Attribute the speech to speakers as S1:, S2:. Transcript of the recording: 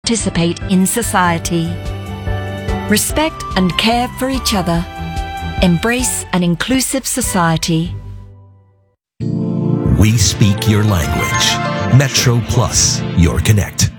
S1: participate in society. Respect and care for each other. Embrace an inclusive society.
S2: We speak your language. Metro Plus, your connect.